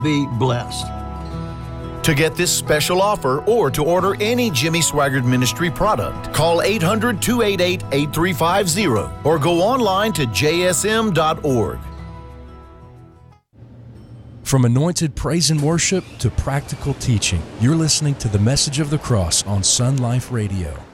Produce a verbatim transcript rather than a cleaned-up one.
Be blessed. To get this special offer or to order any Jimmy Swaggart Ministry product, call eight hundred, two eight eight, eight three five zero or go online to j s m dot org. From anointed praise and worship to practical teaching, you're listening to the Message of the Cross on Sun Life Radio.